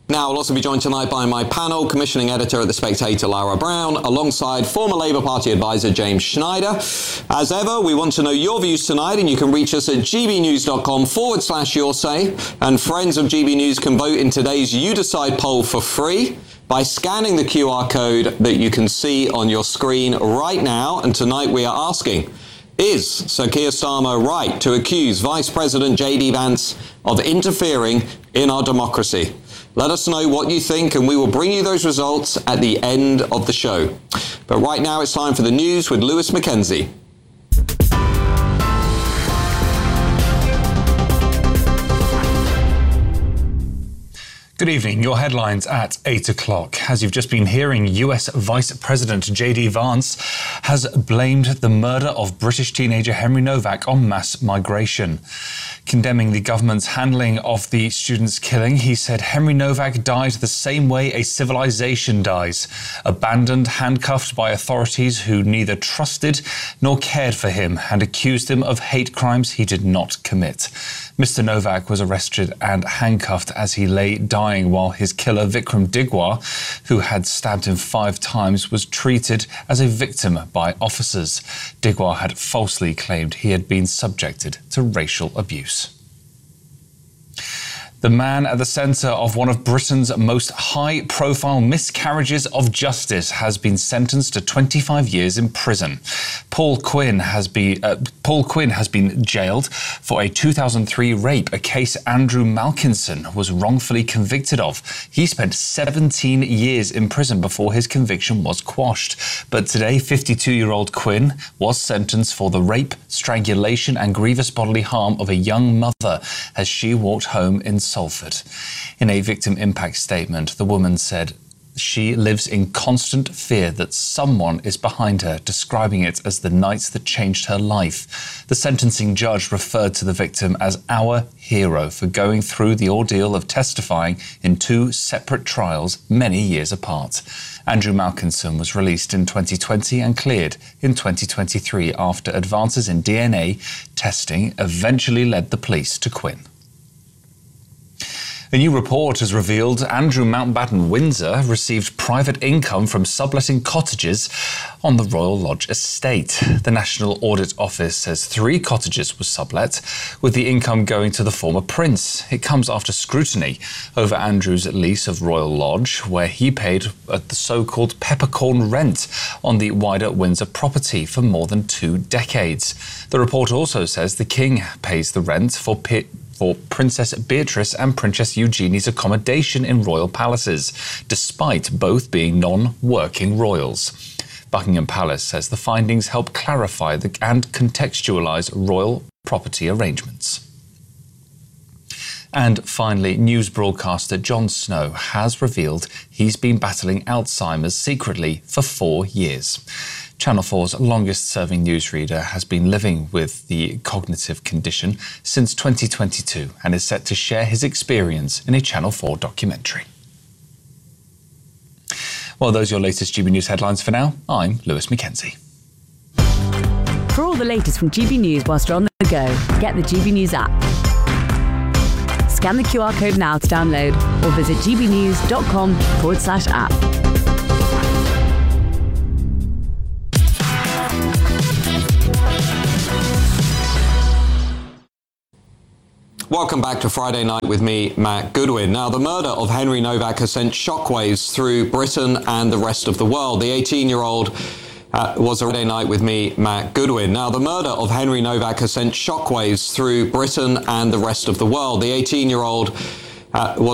Now, I'll also be joined tonight by my panel, commissioning editor at The Spectator, Lara Brown, alongside former Labour Party advisor James Schneider. As ever, we want to know your views tonight, and you can reach us at gbnews.com/your-say. And friends of GB News can vote in today's You Decide poll for free by scanning the QR code that you can see on your screen right now. And tonight we are asking, is Sir Keir Starmer right to accuse Vice President JD Vance of interfering in our democracy? Let us know what you think, and we will bring you those results at the end of the show. But right now it's time for the news with Lewis Mackenzie. Good evening. Your headlines at 8 o'clock. As you've just been hearing, US Vice President JD Vance has blamed the murder of British teenager Henry Novak on mass migration. Condemning the government's handling of the student's killing, he said Henry Novak died the same way a civilization dies, abandoned, handcuffed by authorities who neither trusted nor cared for him and accused him of hate crimes he did not commit. Mr. Novak was arrested and handcuffed as he lay dying while his killer, Vikram Digwar, who had stabbed him 5 times, was treated as a victim by officers. Digwar had falsely claimed he had been subjected to racial abuse. The man at the centre of one of Britain's most high-profile miscarriages of justice has been sentenced to 25 years in prison. Paul Quinn has been jailed for a 2003 rape, a case Andrew Malkinson was wrongfully convicted of. He spent 17 years in prison before his conviction was quashed. But today, 52-year-old Quinn was sentenced for the rape, strangulation and grievous bodily harm of a young mother as she walked home in Salford. In a victim impact statement, the woman said she lives in constant fear that someone is behind her, describing it as the night that changed her life. The sentencing judge referred to the victim as our hero for going through the ordeal of testifying in 2 separate trials many years apart. Andrew Malkinson was released in 2020 and cleared in 2023 after advances in DNA testing eventually led the police to Quinn. A new report has revealed Andrew Mountbatten Windsor received private income from subletting cottages on the Royal Lodge estate. The National Audit Office says 3 cottages were sublet, with the income going to the former prince. It comes after scrutiny over Andrew's lease of Royal Lodge, where he paid the so-called peppercorn rent on the wider Windsor property for more than 2 decades. The report also says the king pays the rent for Princess Beatrice and Princess Eugenie's accommodation in royal palaces, despite both being non-working royals. Buckingham Palace says the findings help clarify and contextualise royal property arrangements. And finally, news broadcaster Jon Snow has revealed he's been battling Alzheimer's secretly for 4 years. Channel 4's longest-serving newsreader has been living with the cognitive condition since 2022 and is set to share his experience in a Channel 4 documentary. Well, those are your latest GB News headlines for now. I'm Lewis Mackenzie. For all the latest from GB News whilst you're on the go, get the GB News app. Scan the QR code now to download or visit gbnews.com/app. Welcome back to Friday Night with me, Matt Goodwin. Now, the murder of Henry Novak has sent shockwaves through Britain and the rest of the world. The 18-year-old was Friday Night with me, Matt Goodwin. Now, the murder of Henry Novak has sent shockwaves through Britain and the rest of the world. The 18-year-old was